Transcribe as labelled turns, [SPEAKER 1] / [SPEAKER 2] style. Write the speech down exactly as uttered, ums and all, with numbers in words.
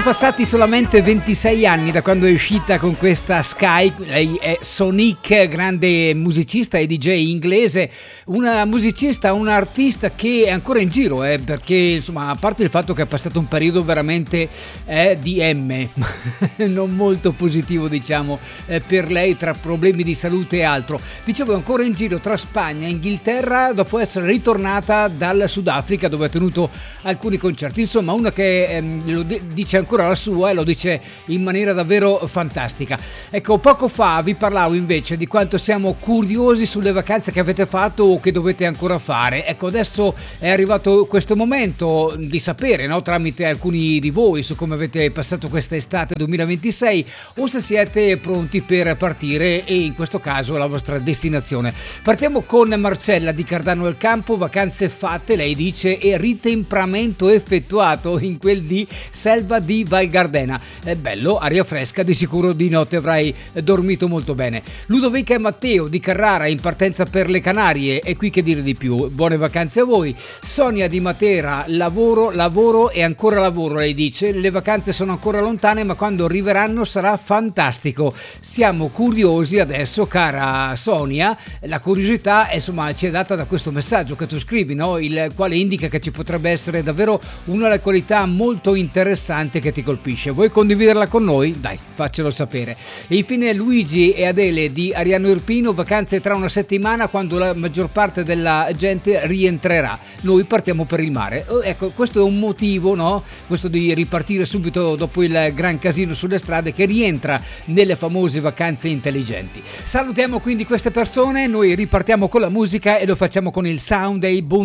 [SPEAKER 1] passati solamente ventisei anni da quando è uscita con questa Sky. Lei è Sonique, grande musicista e D J inglese, una musicista, un artista che è ancora in giro, eh, perché insomma, a parte il fatto che è passato un periodo veramente eh, di M, non molto positivo diciamo eh, per lei, tra problemi di salute e altro, dicevo è ancora in giro tra Spagna e Inghilterra dopo essere ritornata dal Sudafrica dove ha tenuto alcuni concerti. Insomma, una che ehm, lo de- dice ancora la sua e lo dice in maniera davvero fantastica. Ecco, poco fa vi parlavo invece di quanto siamo curiosi sulle vacanze che avete fatto o che dovete ancora fare. Ecco, adesso è arrivato questo momento di sapere, no, tramite alcuni di voi su come avete passato questa estate duemilaventisei o se siete pronti per partire e in questo caso la vostra destinazione. Partiamo con Marcella di Cardano del Campo, vacanze fatte, lei dice, e ritempramento effettuato in quel di Selva di Val Gardena. È bello, aria fresca, di sicuro di notte avrai dormito molto bene. Ludovica e Matteo di Carrara in partenza per le Canarie, e qui che dire di più, buone vacanze a voi. Sonia di Matera, lavoro, lavoro e ancora lavoro, lei dice, le vacanze sono ancora lontane ma quando arriveranno sarà fantastico. Siamo curiosi adesso, cara Sonia, la curiosità insomma ci è data da questo messaggio che tu scrivi, no? Il quale indica che ci potrebbe essere davvero una qualità molto interessante che ti colpisce. Vuoi condividerla con noi? Dai, faccelo sapere. E infine Luigi e Adele di Ariano Irpino, vacanze tra una settimana quando la maggior parte della gente rientrerà. Noi partiamo per il mare. Ecco, questo è un motivo, no? Questo di ripartire subito dopo il gran casino sulle strade che rientra nelle famose vacanze intelligenti. Salutiamo quindi queste persone, noi ripartiamo con la musica e lo facciamo con il sound dei Boom